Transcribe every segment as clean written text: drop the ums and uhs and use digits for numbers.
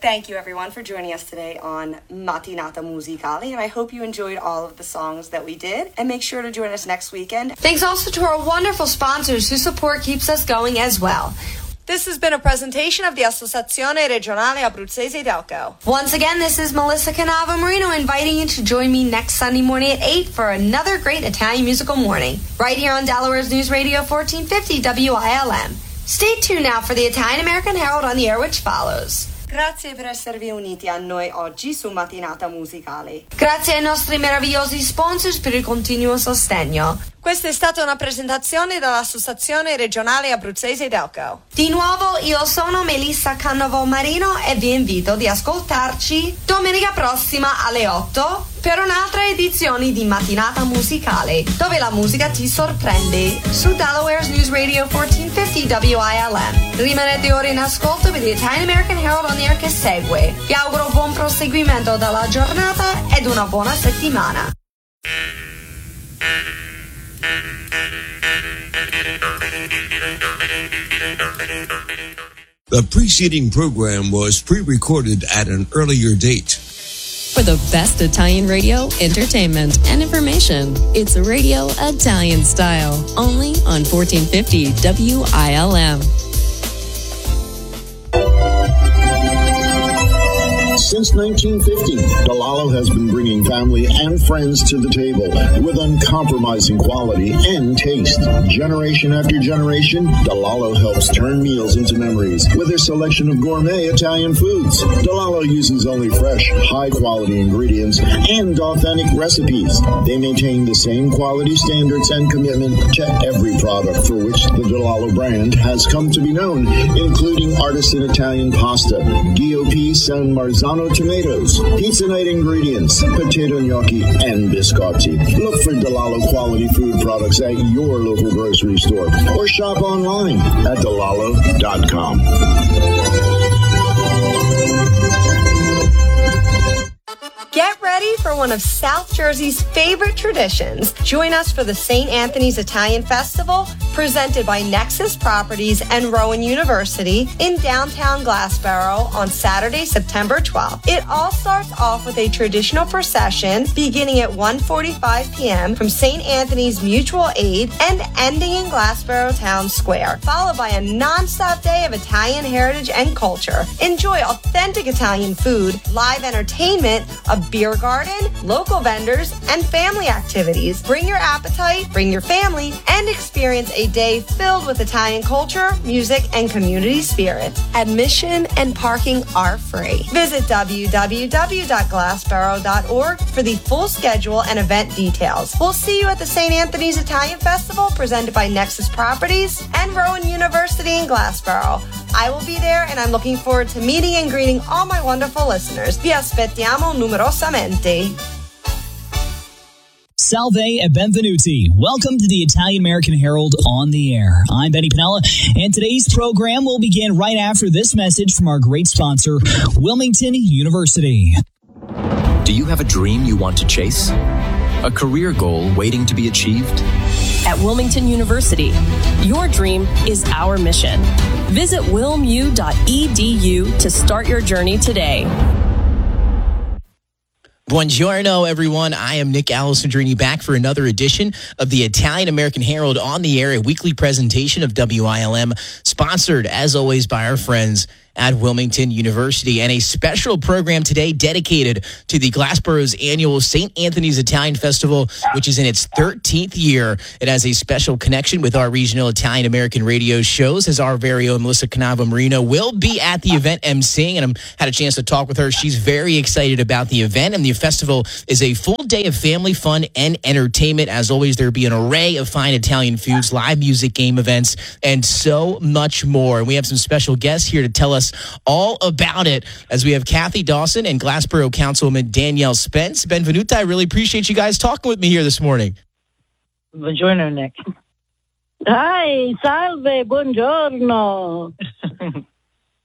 Thank you, everyone, for joining us today on Mattinata Musicali, and I hope you enjoyed all of the songs that we did, and make sure to join us next weekend. Thanks also to our wonderful sponsors whose support keeps us going as well. This has been a presentation of the Associazione Regionale Abruzzese Delco. Once again, this is Melissa Canava Marino inviting you to join me next Sunday morning at 8 for another great Italian musical morning, right here on Delaware's News Radio 1450 WILM. Stay tuned now for the Italian American Herald on the air, which follows. Grazie per esservi uniti a noi oggi su Mattinata Musicali. Grazie ai nostri meravigliosi sponsors per il continuo sostegno. Questa è stata una presentazione dall'Associazione Regionale Abruzzese Delco. Di nuovo, io sono Melissa Cannavo Marino e vi invito ad ascoltarci domenica prossima alle 8 per un'altra edizione di Mattinata Musicale, dove la musica ti sorprende, su Delaware's News Radio 1450 WILM. Rimanete ora in ascolto per l'Italian American Herald on the air che segue. Vi auguro buon proseguimento della giornata ed una buona settimana. The preceding program was pre-recorded at an earlier date. For the best Italian radio, entertainment, and information, it's Radio Italian Style, only on 1450 WILM. Since 1950, Delalo has been bringing family and friends to the table with uncompromising quality and taste. Generation after generation, Delalo helps turn meals into memories with their selection of gourmet Italian foods. Delalo uses only fresh, high-quality ingredients and authentic recipes. They maintain the same quality standards and commitment to every product for which the Delalo brand has come to be known, including artisan Italian pasta, DOP San Marzano tomatoes, pizza night ingredients, potato gnocchi, and biscotti. Look for Delalo quality food products at your local grocery store or shop online at delalo.com. Get ready for one of South Jersey's favorite traditions. Join us for the St. Anthony's Italian Festival, presented by Nexus Properties and Rowan University in downtown Glassboro on Saturday, September 12th. It all starts off with a traditional procession beginning at 1:45 p.m. from St. Anthony's Mutual Aid and ending in Glassboro Town Square, followed by a non-stop day of Italian heritage and culture. Enjoy authentic Italian food, live entertainment, a beer garden, local vendors, and family activities. Bring your appetite, bring your family, and experience a day filled with Italian culture, music, and community spirit. Admission and parking are free. Visit www.glassboro.org for the full schedule and event details. We'll see you at the St. Anthony's Italian Festival, presented by Nexus Properties and Rowan University in Glassboro. I will be there, and I'm looking forward to meeting and greeting all my wonderful listeners. Vi aspettiamo numerosamente. Salve e benvenuti. Welcome to the Italian American Herald on the air. I'm Benny Pinella, and today's program will begin right after this message from our great sponsor, Wilmington University. Do you have a dream you want to chase? A career goal waiting to be achieved? At Wilmington University, your dream is our mission. Visit wilmu.edu to start your journey today. Buongiorno, everyone. I am Nick Alessandrini, back for another edition of the Italian American Herald on the air, a weekly presentation of WILM, sponsored, as always, by our friends at Wilmington University, and a special program today dedicated to the Glassboro's annual St. Anthony's Italian Festival, which is in its 13th year. It has a special connection with our regional Italian-American radio shows, as our very own Melissa Canava Marino will be at the event emceeing, and I had a chance to talk with her. She's very excited about the event, and the festival is a full day of family fun and entertainment. As always, there'll be an array of fine Italian foods, live music, game events, and so much more. And we have some special guests here to tell us all about it, as we have Kathy Dawson and Glassboro Councilwoman Danielle Spence. Benvenuta, I really appreciate you guys talking with me here this morning. Buongiorno, Nick. Hi, salve, buongiorno.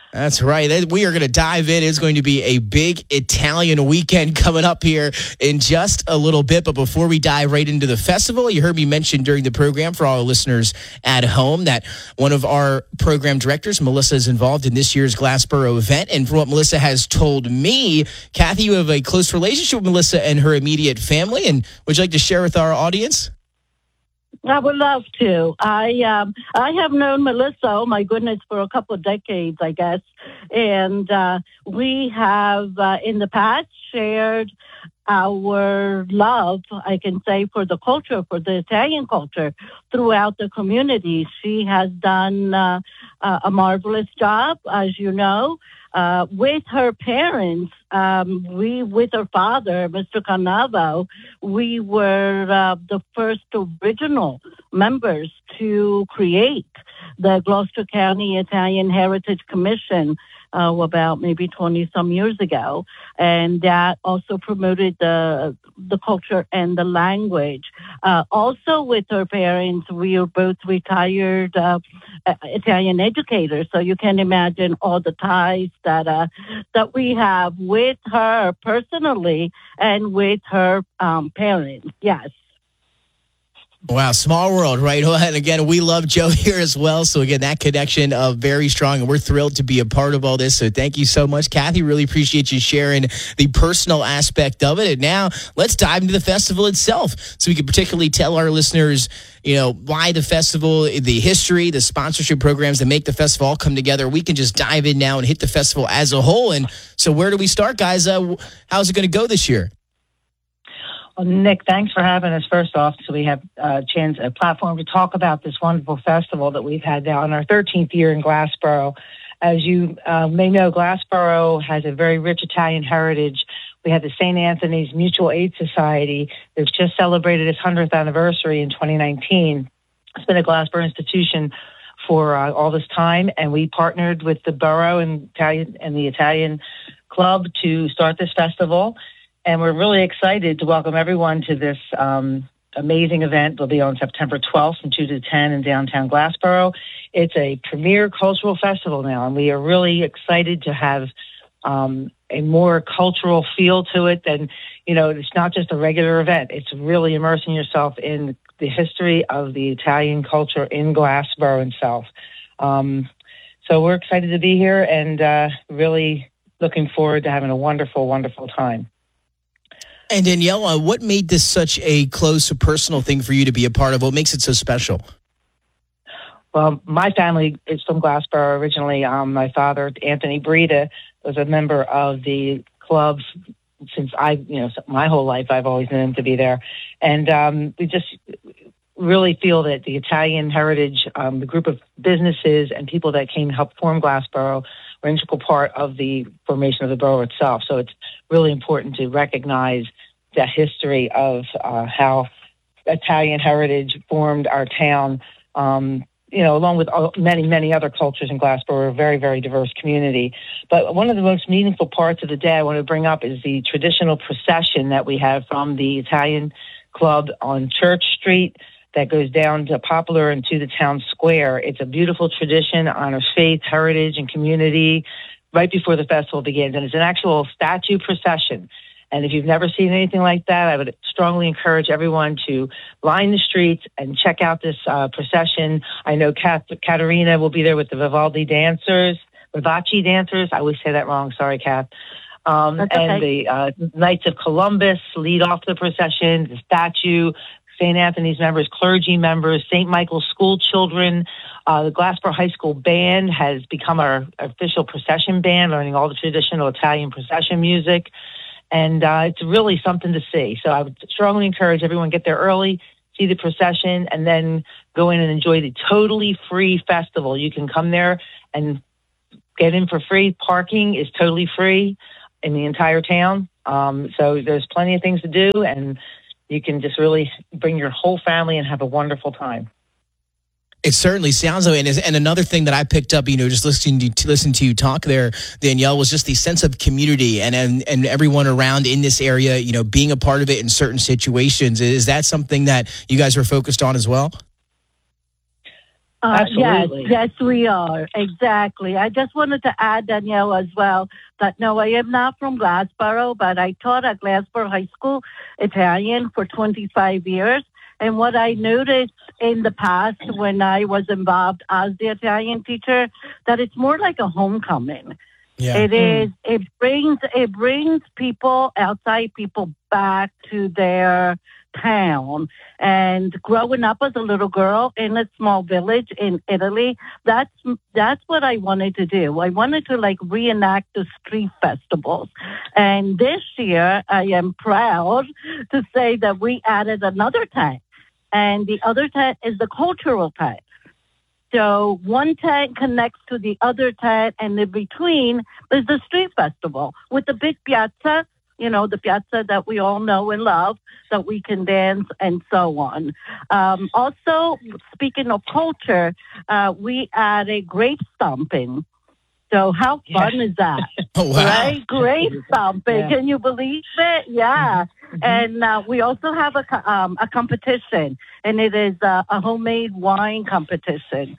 That's right. We are going to dive in. It's going to be a big Italian weekend coming up here in just a little bit. But before we dive right into the festival, you heard me mention during the program for all our listeners at home that one of our program directors, Melissa, is involved in this year's Glassboro event. And from what Melissa has told me, Kathy, you have a close relationship with Melissa and her immediate family. And would you like to share with our audience? I would love to. I have known Melissa, oh my goodness, for a couple of decades, I guess. And we have in the past shared our love, I can say, for the culture, for the Italian culture throughout the community. She has done a marvelous job, as you know. With her parents, with her father, Mr. Carnavo, we were the first original members to create the Gloucester County Italian Heritage Commission about maybe 20-some years ago. And that also promoted the culture and the language. Also with her parents, we are both retired Italian educators. So you can imagine all the ties that we have with her personally and with her parents. Yes. Wow, small world, right? And again, we love Joe here as well. So again, that connection very strong, and we're thrilled to be a part of all this. So thank you so much, Kathy. Really appreciate you sharing the personal aspect of it. And now let's dive into the festival itself, so we can particularly tell our listeners, why the festival, the history, the sponsorship programs that make the festival all come together. We can just dive in now and hit the festival as a whole. And so where do we start, guys? How's it going to go this year? Well, Nick, thanks for having us first off, so we have a platform to talk about this wonderful festival that we've had now in our 13th year in Glassboro. As you may know, Glassboro has a very rich Italian heritage. We have the St. Anthony's Mutual Aid Society that's just celebrated its 100th anniversary in 2019. It's been a Glassboro institution for all this time, and we partnered with the borough and the Italian Club to start this festival. And we're really excited to welcome everyone to this amazing event. It'll be on September 12th from 2 to 10 in downtown Glassboro. It's a premier cultural festival now, and we are really excited to have a more cultural feel to it than, it's not just a regular event. It's really immersing yourself in the history of the Italian culture in Glassboro itself. So we're excited to be here and really looking forward to having a wonderful, wonderful time. And Danielle, what made this such a close, personal thing for you to be a part of? What makes it so special? Well, my family is from Glassboro originally. My father, Anthony Breda, was a member of the club since my whole life. I've always known him to be there. And we just really feel that the Italian heritage, the group of businesses and people that came to help form Glassboro were an integral part of the formation of the borough itself. So it's really important to recognize the history of how Italian heritage formed our town, along with many, many other cultures in Glassboro. We're a very, very diverse community. But one of the most meaningful parts of the day I want to bring up is the traditional procession that we have from the Italian Club on Church Street that goes down to Poplar and to the town square. It's a beautiful tradition, honors faith, heritage, and community right before the festival begins. And it's an actual statue procession. And if you've never seen anything like that, I would strongly encourage everyone to line the streets and check out this procession. I know Katerina will be there with the Vivaci dancers. I always say that wrong. Sorry, Kath. And the Knights of Columbus lead off the procession, the statue, St. Anthony's members, clergy members, St. Michael's school children. The Glassboro High School band has become our official procession band, learning all the traditional Italian procession music. And it's really something to see. So I would strongly encourage everyone to get there early, see the procession, and then go in and enjoy the totally free festival. You can come there and get in for free. Parking is totally free in the entire town. So there's plenty of things to do, and you can just really bring your whole family and have a wonderful time. It certainly sounds that way. And another thing that I picked up, just listening to you talk there, Danielle, was just the sense of community and everyone around in this area, being a part of it in certain situations. Is that something that you guys were focused on as well? Absolutely. Yes, we are. Exactly. I just wanted to add, Danielle, as well, that no, I am not from Glassboro, but I taught at Glassboro High School Italian for 25 years. And what I noticed in the past when I was involved as the Italian teacher, that it's more like a homecoming. Yeah. It is. It brings people, outside people, back to their town. And growing up as a little girl in a small village in Italy, that's what I wanted to do. I wanted to reenact the street festivals. And this year, I am proud to say that we added another tent. And the other tent is the cultural tent. So one tent connects to the other tent, and in between is the street festival with the big piazza, the piazza that we all know and love, that we can dance and so on. Also, speaking of culture, we added grape stomping. So how fun is that? Oh, wow. Right? Grape stomping. Yeah. Can you believe it? Yeah. Mm-hmm. And we also have a competition, and it is a homemade wine competition,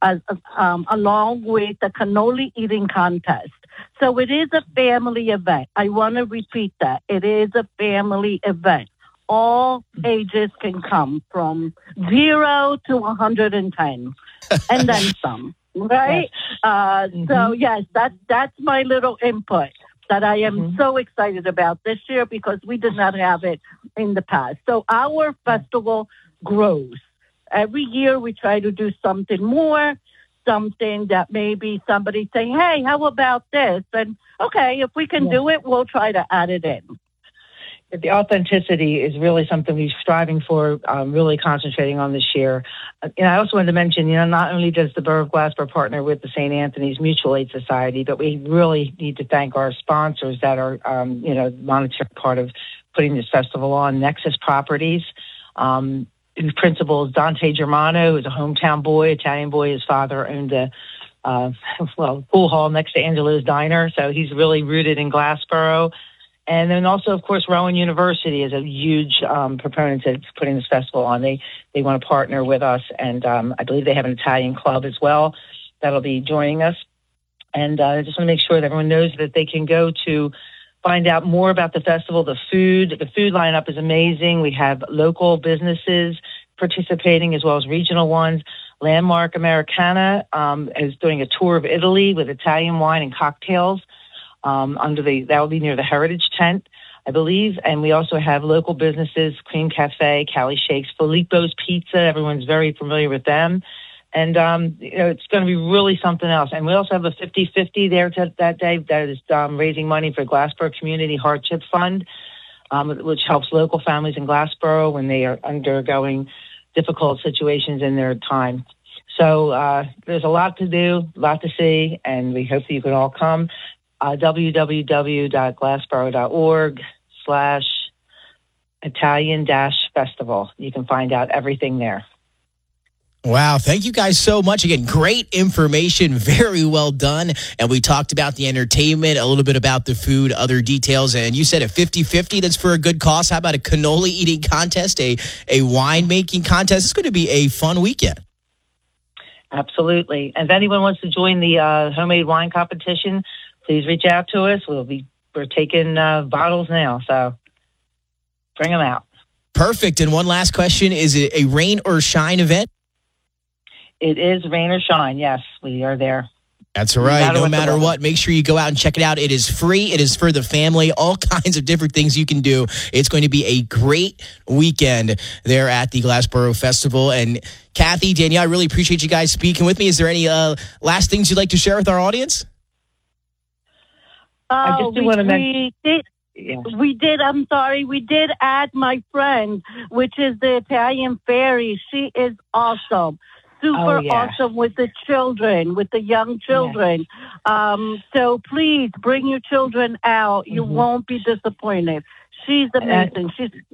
along with the cannoli eating contest. So it is a family event. I want to repeat that. It is a family event. All ages can come from 0 to 110, and then some. Right? So, yes, that's my little input that I am so excited about this year because we did not have it in the past. So our festival grows. Every year we try to do something more, something that maybe somebody say, hey, how about this? And, okay, if we can do it, we'll try to add it in. The authenticity is really something we're striving for, really concentrating on this year. I also wanted to mention, not only does the Borough of Glassboro partner with the St. Anthony's Mutual Aid Society, but we really need to thank our sponsors that are, monetary part of putting this festival on. Nexus Properties, whose principal is Dante Germano, who's a hometown boy, Italian boy. His father owned a pool hall next to Angelo's Diner, so he's really rooted in Glassboro. And then also, of course, Rowan University is a huge proponent of putting this festival on. They want to partner with us, and I believe they have an Italian club as well that'll be joining us. And I just want to make sure that everyone knows that they can go to find out more about the festival. The food lineup is amazing. We have local businesses participating as well as regional ones. Landmark Americana is doing a tour of Italy with Italian wine and cocktails. That will be near the Heritage Tent, I believe. And we also have local businesses, Cream Cafe, Cali Shakes, Filippo's Pizza. Everyone's very familiar with them. And, it's going to be really something else. And we also have a 50-50 there that day that is raising money for Glassboro Community Hardship Fund, which helps local families in Glassboro when they are undergoing difficult situations in their time. So there's a lot to do, a lot to see, and we hope that you can all come. www.glassboro.org/Italian-festival. You can find out everything there. Wow. Thank you guys so much. Again, great information. Very well done. And we talked about the entertainment, a little bit about the food, other details. And you said a 50-50. That's for a good cause. How about a cannoli eating contest, a wine making contest? It's going to be a fun weekend. Absolutely. And if anyone wants to join the homemade wine competition, please reach out to us. We're taking bottles now, so bring them out. Perfect. And one last question. Is it a rain or shine event? It is rain or shine. Yes, we are there. That's right. No matter what, make sure you go out and check it out. It is free. It is for the family. All kinds of different things you can do. It's going to be a great weekend there at the Glassboro Festival. And Kathy, Danielle, I really appreciate you guys speaking with me. Is there any last things you'd like to share with our audience? I just do want to mention. We did add my friend, which is the Italian Fairy. She is awesome. Super awesome with the children, with the young children. So please bring your children out. You won't be disappointed. She's amazing. She's